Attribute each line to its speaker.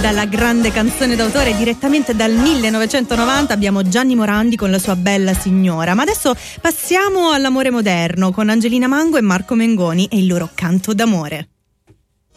Speaker 1: dalla grande canzone d'autore direttamente dal 1990 abbiamo Gianni Morandi con la sua Bella Signora. Ma adesso passiamo all'amore moderno con Angelina Mango e Marco Mengoni e il loro Canto d'amore.